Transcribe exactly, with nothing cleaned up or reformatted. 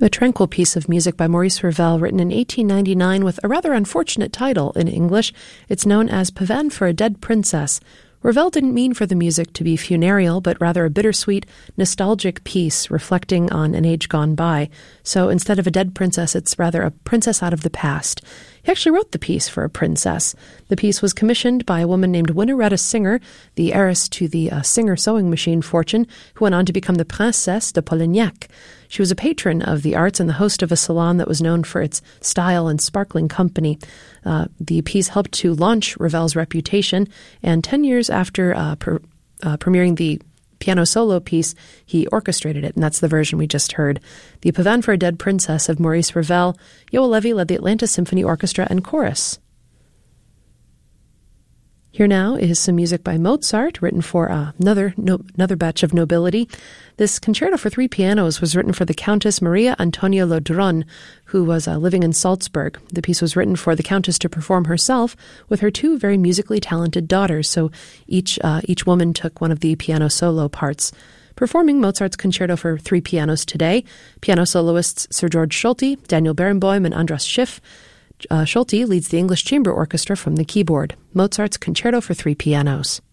A tranquil piece of music by Maurice Ravel, written in eighteen ninety-nine with a rather unfortunate title in English. It's known as Pavane for a Dead Princess. Ravel didn't mean for the music to be funereal, but rather a bittersweet, nostalgic piece reflecting on an age gone by. So instead of a dead princess, it's rather a princess out of the past. He actually wrote the piece for a princess. The piece was commissioned by a woman named Winnaretta Singer, the heiress to the uh, Singer sewing machine fortune, who went on to become the Princesse de Polignac. She was a patron of the arts and the host of a salon that was known for its style and sparkling company. Uh, the piece helped to launch Ravel's reputation, and ten years after uh, per, uh, premiering the piano solo piece, he orchestrated it, and that's the version we just heard. The Pavane for a Dead Princess of Maurice Ravel. Yoel Levy led the Atlanta Symphony Orchestra and Chorus. Here now is some music by Mozart, written for uh, another no, another batch of nobility. This concerto for three pianos was written for the Countess Maria Antonia Lodron, who was uh, living in Salzburg. The piece was written for the Countess to perform herself with her two very musically talented daughters, so each uh, each woman took one of the piano solo parts. Performing Mozart's concerto for three pianos today, piano soloists Sir George Solti, Daniel Barenboim, and Andras Schiff. Uh, Solti leads the English Chamber Orchestra from the keyboard. Mozart's Concerto for Three Pianos.